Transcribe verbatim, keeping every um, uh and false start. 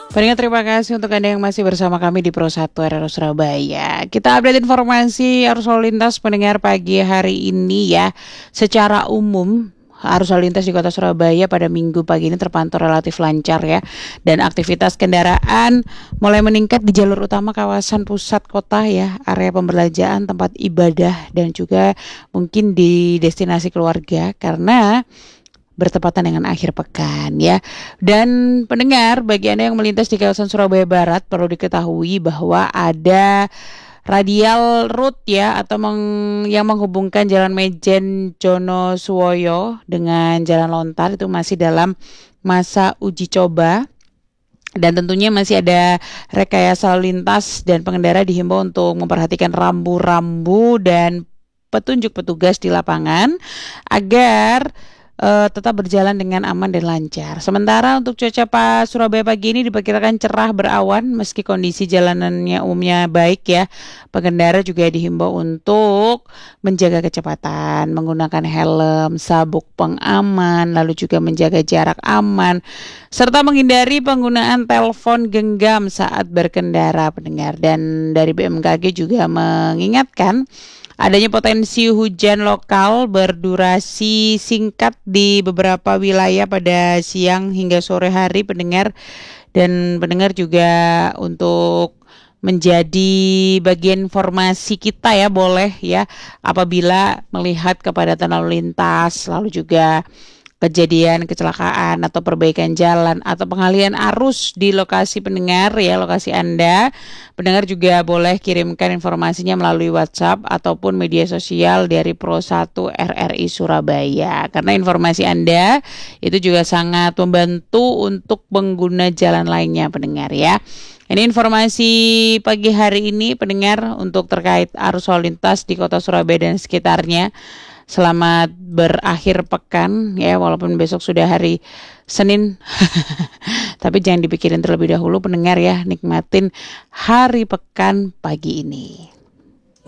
Pendengar, terima kasih untuk Anda yang masih bersama kami di Pro satu R R Surabaya. Kita update informasi arus lalu lintas pendengar pagi hari ini ya. Secara umum arus lalu lintas di Kota Surabaya pada Minggu pagi ini terpantau relatif lancar ya. Dan aktivitas kendaraan mulai meningkat di jalur utama kawasan pusat kota ya, area pembelanjaan, tempat ibadah dan juga mungkin di destinasi keluarga karena bertepatan dengan akhir pekan ya. Dan pendengar, bagi Anda yang melintas di kawasan Surabaya Barat perlu diketahui bahwa ada radial route ya atau meng, yang menghubungkan Jalan Mejen Jonosuwoyo dengan Jalan Lontar itu masih dalam masa uji coba. Dan tentunya masih ada rekayasa lalu lintas dan pengendara dihimbau untuk memperhatikan rambu-rambu dan petunjuk petugas di lapangan agar Uh, tetap berjalan dengan aman dan lancar. Sementara untuk cuaca Pak Surabaya pagi ini diperkirakan cerah berawan meski kondisi jalanannya umumnya baik ya. Pengendara juga dihimbau untuk menjaga kecepatan, menggunakan helm, sabuk pengaman, lalu juga menjaga jarak aman, serta menghindari penggunaan telepon genggam saat berkendara pendengar. Dan dari B M K G juga mengingatkan adanya potensi hujan lokal berdurasi singkat di beberapa wilayah pada siang hingga sore hari pendengar. Dan pendengar juga untuk menjadi bagian informasi kita ya, boleh ya apabila melihat kepadatan lalu lintas, lalu juga kejadian kecelakaan atau perbaikan jalan atau pengalihan arus di lokasi pendengar ya, lokasi Anda. Pendengar juga boleh kirimkan informasinya melalui WhatsApp ataupun media sosial dari Pro satu R R I Surabaya. Karena informasi Anda itu juga sangat membantu untuk pengguna jalan lainnya pendengar ya. Ini informasi pagi hari ini pendengar untuk terkait arus lalu lintas di Kota Surabaya dan sekitarnya. Selamat berakhir pekan ya, walaupun besok sudah hari Senin. Tapi jangan dipikirin terlebih dahulu pendengar ya, nikmatin hari pekan pagi ini.